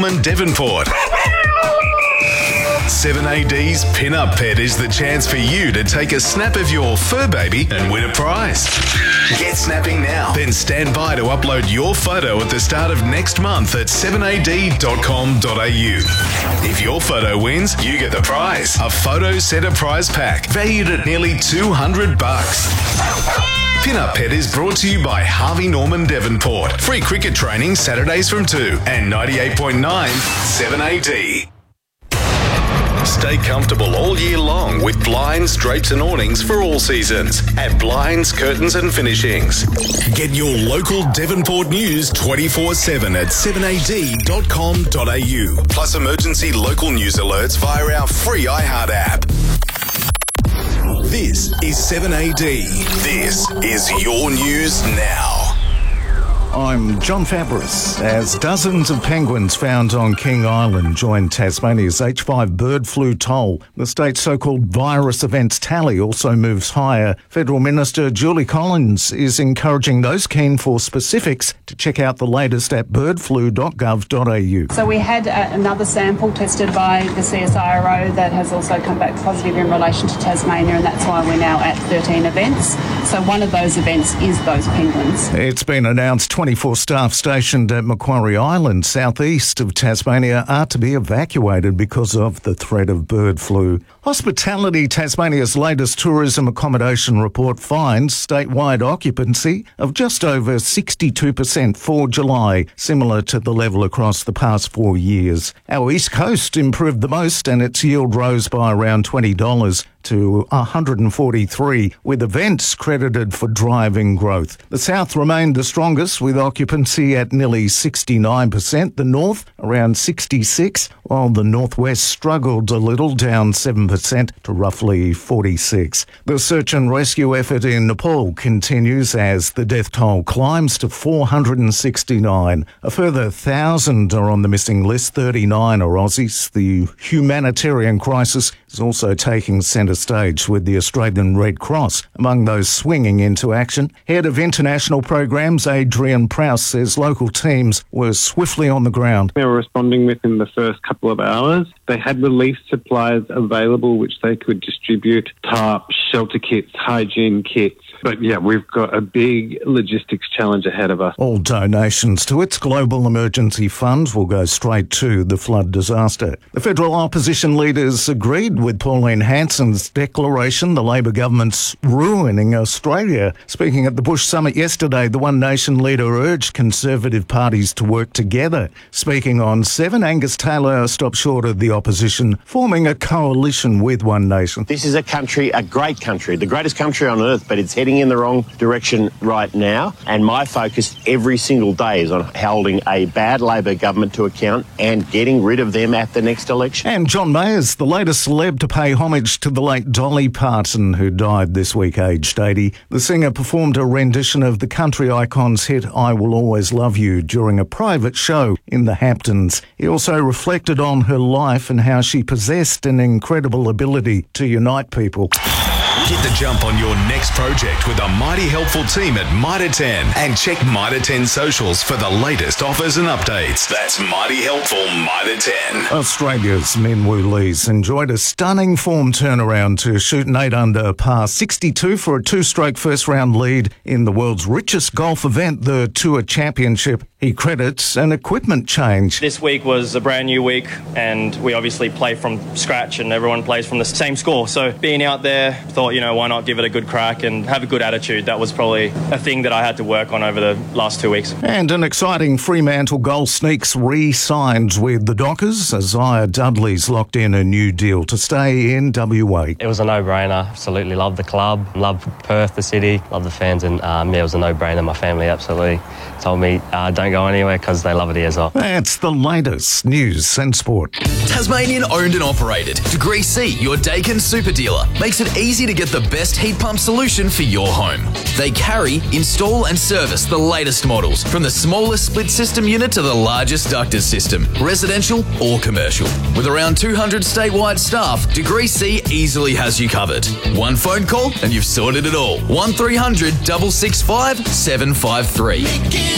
Norman Devonport. 7AD's Pin-Up Pet is the chance for you to take a snap of your fur baby and win a prize. Get snapping now, then stand by to upload your photo at the start of next month at 7ad.com.au. If your photo wins, you get the prize, a photo centre prize pack valued at nearly $200. Pin-Up Pet is brought to you by Harvey Norman Devonport. Free cricket training Saturdays from 2 and 98.9 7AD. Stay comfortable all year long with blinds, drapes and awnings for all seasons at Blinds, Curtains and Finishings. Get your local Devonport news 24/7 at 7ad.com.au. Plus emergency local news alerts via our free iHeart app. This is 7AD. This is your news now. I'm John Fabris. As dozens of penguins found on King Island join Tasmania's H5 bird flu toll, the state's so-called virus events tally also moves higher. Federal Minister Julie Collins is encouraging those keen for specifics to check out the latest at birdflu.gov.au. So we had another sample tested by the CSIRO that has also come back positive in relation to Tasmania, and that's why we're now at 13 events. So one of those events is those penguins. It's been announced 24 staff stationed at Macquarie Island, southeast of Tasmania, are to be evacuated because of the threat of bird flu. Hospitality Tasmania's latest tourism accommodation report finds statewide occupancy of just over 62% for July, similar to the level across the past 4 years. Our East Coast improved the most and its yield rose by around $20 to $143, with events credited for driving growth. The south remained the strongest, with occupancy at nearly 69%, the north around 66%, while the northwest struggled a little, down 7% to roughly 46%. The search and rescue effort in Nepal continues as the death toll climbs to 469. A further 1,000 are on the missing list, 39 are Aussies. The humanitarian crisis is also taking centre stage, with the Australian Red Cross among those swinging into action. Head of International Programs Adrian Prowse says local teams were swiftly on the ground. They were responding within the first couple of hours. They had relief supplies available which they could distribute: tarps, shelter kits, hygiene kits. But yeah, we've got a big logistics challenge ahead of us. All donations to its Global Emergency Fund will go straight to the flood disaster. The federal opposition leaders agreed with Pauline Hanson's declaration the Labor government's ruining Australia. Speaking at the Bush Summit yesterday, the One Nation leader urged Conservative parties to work together. Speaking on 7, Angus Taylor stopped short of the opposition forming a coalition with One Nation. This is a country, a great country, the greatest country on earth, but it's heading in the wrong direction right now. And my focus every single day is on holding a bad Labor government to account and getting rid of them at the next election. And John Mayer's the latest celeb to pay homage to the late Dolly Parton, who died this week aged 80. The singer performed a rendition of the country icon's hit I Will Always Love You during a private show in the Hamptons. He also reflected on her life and how she possessed an incredible ability to unite people. Get the jump on your next project with a mighty helpful team at Mitre 10 and check Mitre 10 socials for the latest offers and updates. That's mighty helpful Mitre 10. Australia's Minwoo Lees enjoyed a stunning form turnaround to shoot an 8 under par 62 for a 2-stroke first round lead in the world's richest golf event, the Tour Championship. He credits an equipment change. This week was a brand new week and we obviously play from scratch and everyone plays from the same score. So being out there, thought, why not give it a good crack and have a good attitude? That was probably a thing that I had to work on over the last 2 weeks. And an exciting Fremantle goal sneaks re-signed with the Dockers. Isaiah Dudley's locked in a new deal to stay in WA. It was a no-brainer. Absolutely love the club, love Perth, the city, love the fans, and it was a no-brainer. My family absolutely told me don't go anywhere because they love it here as well. That's the latest news and sport. Tasmanian owned and operated. Degree C, your Daikin super dealer, makes it easy to get the best heat pump solution for your home. They carry, install and service the latest models, from the smallest split system unit to the largest ducted system, residential or commercial. With around 200 statewide staff, Degree C easily has you covered. One phone call and you've sorted it all. 1300 665 753.